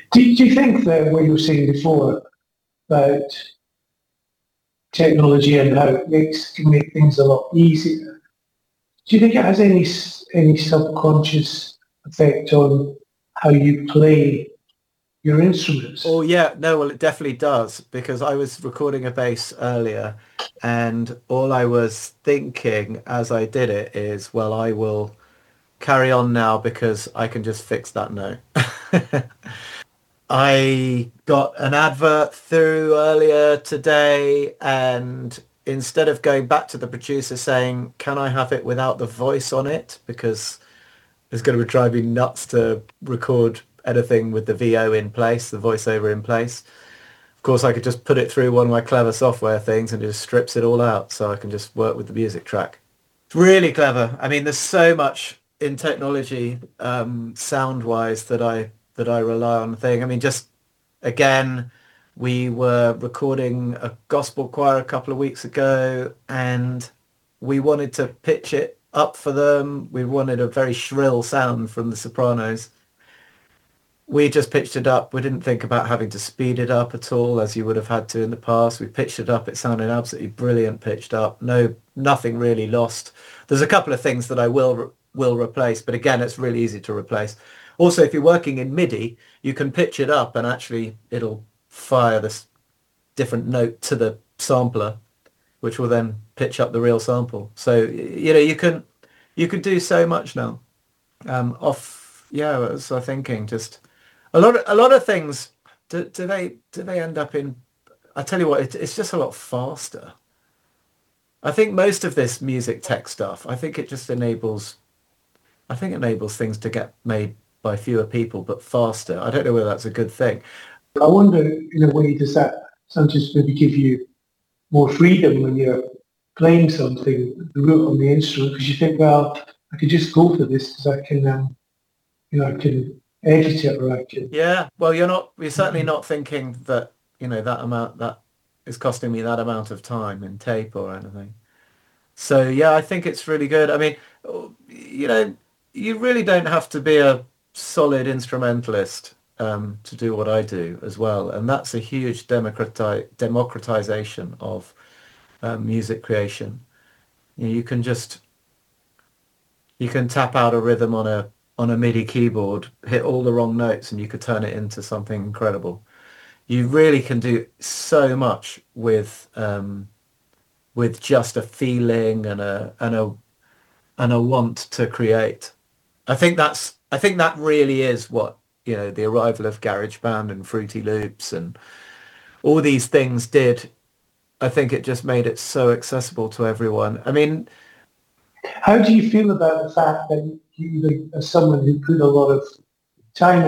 Do you think that what you were saying before about technology and how can make things a lot easier? Do you think it has any subconscious effect on how you play your instruments? Oh yeah, no, well it definitely does because I was recording a bass earlier and all I was thinking as I did it is, well, I will carry on now because I can just fix that note. I got an advert through earlier today, and instead of going back to the producer saying, can I have it without the voice on it? Because it's going to drive me nuts to record anything with the VO in place, the voiceover in place. Of course, I could just put it through one of my clever software things and it just strips it all out so I can just work with the music track. It's really clever. I mean, there's so much in technology, sound-wise that I rely on the thing. I mean, just again, we were recording a gospel choir a couple of weeks ago and we wanted to pitch it up for them. We wanted a very shrill sound from the sopranos. We just pitched it up. We didn't think about having to speed it up at all as you would have had to in the past. We pitched it up. It sounded absolutely brilliant pitched up. No, nothing really lost. There's a couple of things that I will replace, but again, it's really easy to replace. Also, if you're working in MIDI, you can pitch it up and actually it'll fire this different note to the sampler, which will then pitch up the real sample. So, you can do so much now. Yeah, I was thinking just a lot of things. Do they end up in? I tell you what, it's just a lot faster. I think most of this music tech stuff, I think it just enables. I think it enables things to get made by fewer people, but faster. I don't know whether that's a good thing. I wonder, in a way, does that sometimes maybe give you more freedom when you're playing something, the root on the instrument, because you think, well, I could just go for this because I can, I can edit it or I can. Yeah, well, you're certainly not thinking that, that amount that is costing me that amount of time in tape or anything. So yeah, I think it's really good. I mean, you know, you really don't have to be a solid instrumentalist to do what I do as well, and that's a huge democratization of music creation. You can tap out a rhythm on a MIDI keyboard, hit all the wrong notes, and you could turn it into something incredible. You really can do so much with just a feeling and a want to create. I think that really is what, the arrival of GarageBand and Fruity Loops and all these things did. I think it just made it so accessible to everyone. I mean, How do you feel about the fact that you, as someone who put a lot of time